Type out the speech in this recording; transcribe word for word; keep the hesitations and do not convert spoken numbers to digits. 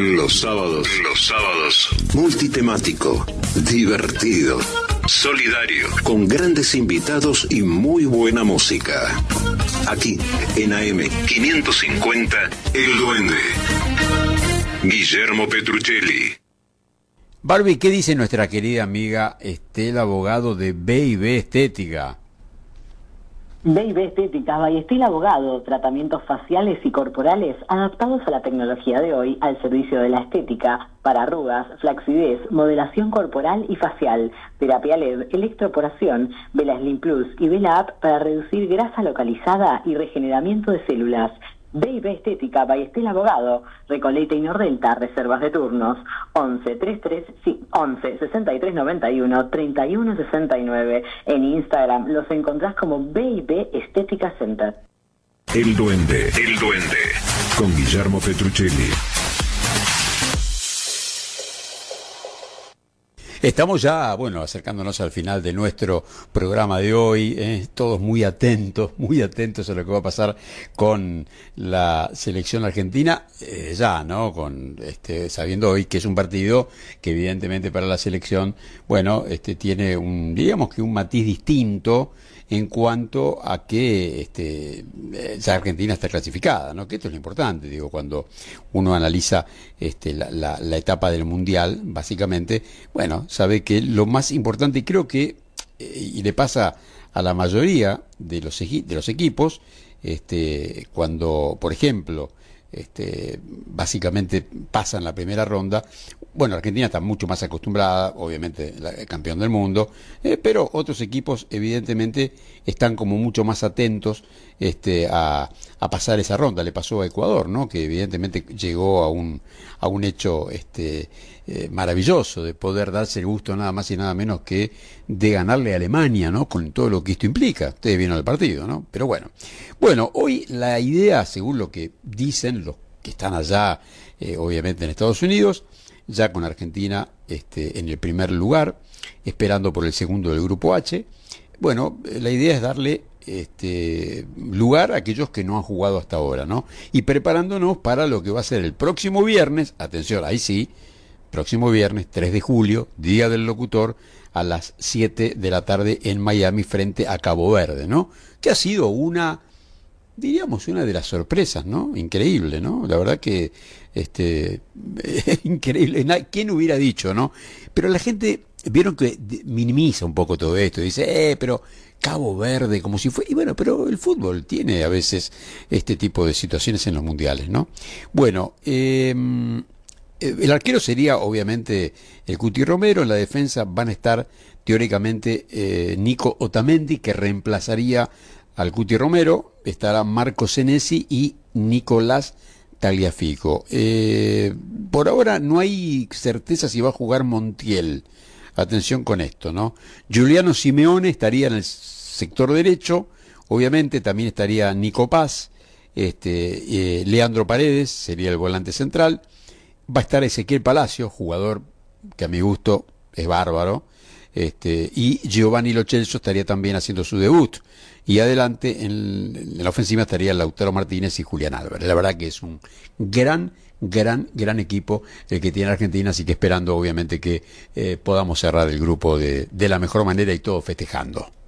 Los sábados, los sábados, multitemático, divertido, solidario, con grandes invitados y muy buena música. Aquí, en A M quinientos cincuenta, El Duende. Guillermo Petruccelli. Barbie, ¿qué dice nuestra querida amiga Estela Abogado de B y B Estética? B y B Estética, Ballestil Abogado, tratamientos faciales y corporales adaptados a la tecnología de hoy al servicio de la estética, para arrugas, flacidez, modelación corporal y facial, terapia L E D, electroporación, Vela Slim Plus y Vela App para reducir grasa localizada y regeneramiento de células. B y B Estética, Ballestil Abogado, Recoleta y Nordelta, reservas de turnos, once, treinta y tres, sí, once, sesenta y tres noventa y uno, treinta y uno sesenta y nueve. En Instagram los encontrás como B y B Estética Center. El Duende, El Duende, con Guillermo Petruccelli. Estamos ya, bueno, acercándonos al final de nuestro programa de hoy, eh, todos muy atentos, muy atentos a lo que va a pasar con la selección argentina, eh, ya, ¿no? Con, este, sabiendo hoy que es un partido que evidentemente para la selección, bueno, este, tiene un, diríamos que un matiz distinto en cuanto a que este, ya Argentina está clasificada, ¿no? Que esto es lo importante, digo, cuando uno analiza este, la, la, la etapa del Mundial, básicamente, bueno, sabe que lo más importante, y creo que, eh, y le pasa a la mayoría de los, de los equipos, este, cuando, por ejemplo, este, básicamente pasan la primera ronda. Bueno, Argentina está mucho más acostumbrada, obviamente, la, el campeón del mundo, eh, pero otros equipos evidentemente están como mucho más atentos este, a, a pasar esa ronda. Le pasó a Ecuador, ¿no? Que evidentemente llegó a un, a un hecho este, eh, maravilloso de poder darse el gusto nada más y nada menos que de ganarle a Alemania, ¿no? Con todo lo que esto implica. Ustedes vieron el partido, ¿no? Pero bueno, bueno, hoy la idea, según lo que dicen los que están allá, eh, obviamente en Estados Unidos, ya con Argentina este, en el primer lugar, esperando por el segundo del grupo H. Bueno, la idea es darle este, lugar a aquellos que no han jugado hasta ahora, ¿no? Y preparándonos para lo que va a ser el próximo viernes, atención, ahí sí, próximo viernes, tres de julio, Día del Locutor, a las siete de la tarde en Miami frente a Cabo Verde, ¿no? Que ha sido una, diríamos, una de las sorpresas, ¿no? Increíble, ¿no? La verdad que, este, increíble. ¿Quién hubiera dicho, no? Pero la gente, vieron que minimiza un poco todo esto, dice, eh, pero Cabo Verde, como si fuera, y bueno, pero el fútbol tiene a veces este tipo de situaciones en los mundiales, ¿no? Bueno, eh, el arquero sería, obviamente, el Cuti Romero. En la defensa van a estar, teóricamente, eh, Nico Otamendi, que reemplazaría al Cuti Romero. Estará Marco Senesi y Nicolás Tagliafico. Eh, por ahora no hay certeza si va a jugar Montiel. Atención con esto, ¿no? Giuliano Simeone estaría en el sector derecho. Obviamente también estaría Nico Paz. Este, eh, Leandro Paredes sería el volante central. Va a estar Ezequiel Palacio, jugador que a mi gusto es bárbaro. Este, y Giovanni Lo Celso estaría también haciendo su debut. Y adelante en, en la ofensiva estaría Lautaro Martínez y Julián Álvarez. La verdad que es un gran, gran, gran equipo el que tiene Argentina, así que esperando obviamente que eh, podamos cerrar el grupo de, de la mejor manera y todo festejando.